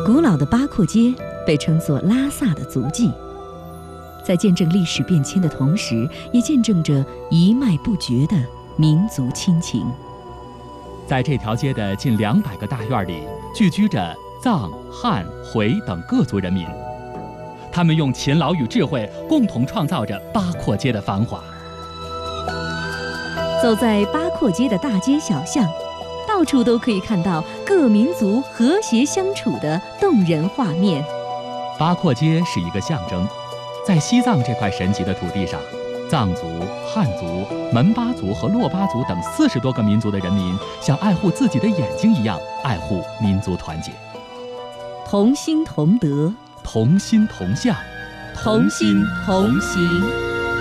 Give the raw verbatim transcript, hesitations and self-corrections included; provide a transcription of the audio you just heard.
古老的八廓街被称作拉萨的足迹，在见证历史变迁的同时，也见证着一脉不绝的民族亲情。 在这条街的近两百个大院里，聚居着藏、汉、回等各族人民，他们用勤劳与智慧，共同创造着八廓街的繁华。 走在八廓街的大街小巷，到处都可以看到各民族和谐相处的动人画面。 八廓街是一个象征，在西藏这块神奇的土地上，藏族、汉族、门巴族和珞巴族等四十多个民族的人民，像爱护自己的眼睛一样爱护民族团结。 同心同德， 同心同向， 同心同行。